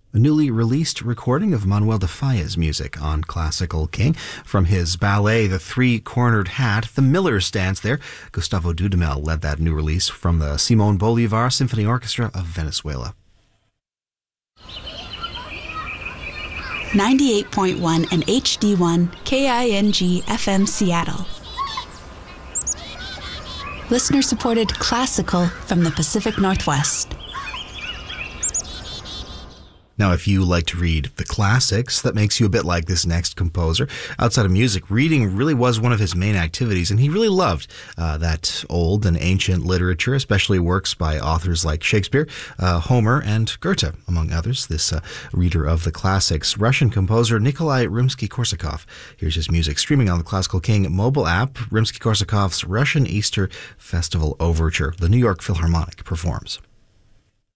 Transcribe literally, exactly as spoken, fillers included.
A newly released recording of Manuel de Falla's music on Classical King. From his ballet, The Three-Cornered Hat, The Miller stands there. Gustavo Dudamel led that new release from the Simón Bolívar Symphony Orchestra of Venezuela. ninety-eight point one and H D one K I N G F M Seattle. Listener-supported classical from the Pacific Northwest. Now, if you like to read the classics, that makes you a bit like this next composer. Outside of music, reading really was one of his main activities, and he really loved uh, that old and ancient literature, especially works by authors like Shakespeare, uh, Homer, and Goethe, among others. This uh, reader of the classics, Russian composer Nikolai Rimsky-Korsakov. Here's his music streaming on the Classical King mobile app. Rimsky-Korsakov's Russian Easter Festival Overture. The New York Philharmonic performs.